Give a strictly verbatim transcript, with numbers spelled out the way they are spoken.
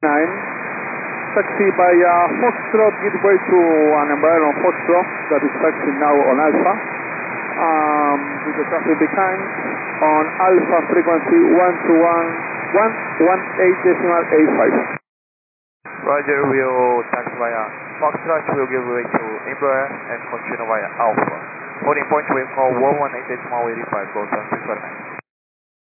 nine, taxi by uh, Foxtrot Gateway to an environment Foxtrot that is taxiing now on Alpha, um, with the traffic behind on Alpha frequency one two one, one one eight decimal eight five. Roger, will taxi via Foxtrot, will give way to Embraer and continue via Alpha. Holding point, we call one one eight decimal eight five, go to three four nine.